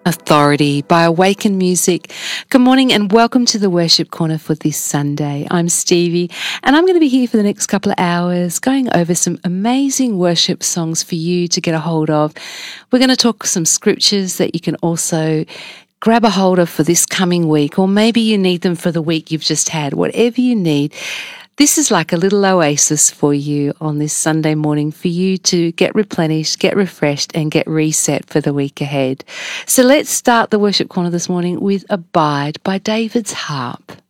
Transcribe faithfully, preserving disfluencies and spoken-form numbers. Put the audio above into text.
Authority by Awaken Music. Good morning and welcome to the Worship Corner for this Sunday. I'm Stevie and I'm going to be here for the next couple of hours going over some amazing worship songs for you to get a hold of. We're going to talk some scriptures that you can also grab a hold of for this coming week, or maybe you need them for the week you've just had. Whatever you need, this is like a little oasis for you on this Sunday morning for you to get replenished, get refreshed and get reset for the week ahead. So let's start the worship corner this morning with Abide by David's Harp.